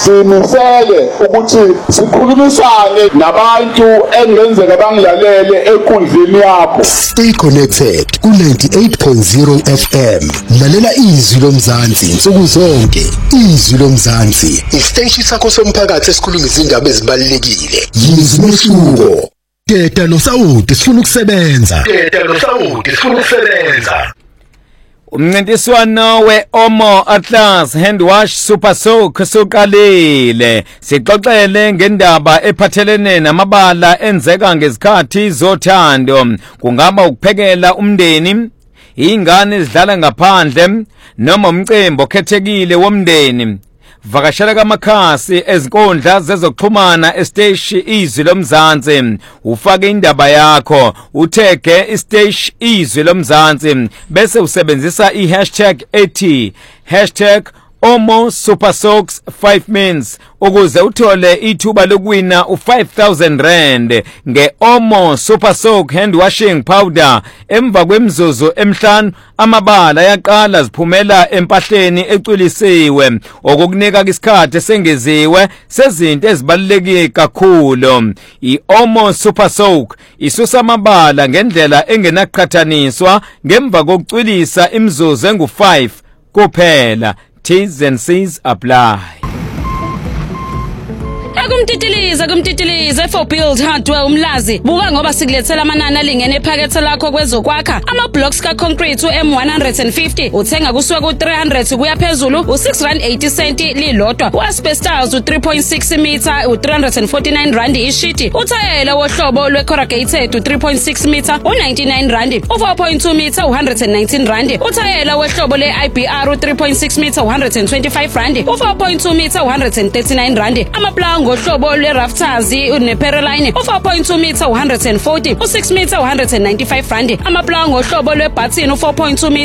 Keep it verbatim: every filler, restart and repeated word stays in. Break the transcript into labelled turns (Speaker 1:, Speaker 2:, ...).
Speaker 1: simisele ukuthi sikhulumisane nabantu engenzeka bangilalele enkundleni yakho.
Speaker 2: Stay connected ku ninety-eight point zero F M. Lalela izwi lomzansi insuku zonke. Izwi lomzansi, isiteshi sakho somphakathi esikhuluma izindaba ezibalulekile. Yizwi leshuko. Teta noSawuti sifuna ukusebenza. Teta noSawuti sifuna ukusebenza.
Speaker 3: Umncintiswano we-Omo Atlas Handwash Super Soak suqalile. Sixoxele ngendaba ephathelene namabala enzeka ngezikhathi zothando. Kungaba ukuphekela umndeni, ingane ezidlala ngaphandle noma umcimbi okhethekile womndeni. Vakashela kamakhasi ezinkundla zezokuxhumana esteshi izwi lomzansi, ufake indaba yakho, uthege isteshi izwi lomzansi bese usebenzisa i-hashtag ethi hashtag Omo Super Soaks five mins ukuze uthole ithuba lokuwina u five thousand rand nge-Omo Super Soak hand washing powder. Emva kwemizuzu emhlanu amabala yaqala ziphumela empahleni ecwilisiwe okukunika isikhathi sengeziwe sezinto ezibaluleke kakhulu. I-Omo Super Soak isusa amabala ngendlela engenaqhathaniswa ngemva kokucwilisa imizuzu engu five kuphela. T's and C's apply.
Speaker 4: Kumtitiliza kumtitiliza for build hardware umlazi buka ngoba sikulethela amanani alingene ephakethe lakho kwezokwakha ama blocks ka concrete u M one fifty uthenga kusuka ku three hundred kuya phezulu u six rand eighty cent lilodwa, u asbestos u three point six meter u three hundred forty-nine rand ishiti, uthayela wohlobo lwe corrugated u three point six meter u ninety-nine rand, u four point two meter u one hundred nineteen rand, uthayela wohlobo le I B R u three point six meter u one hundred twenty-five rand, u four point two meter u one hundred thirty-nine rand, amaplango hlobo le rafters unepereline u four point two meter u one hundred forty, u six meter u one hundred ninety-five rand, amaplango hlobo lwe button u four point two meter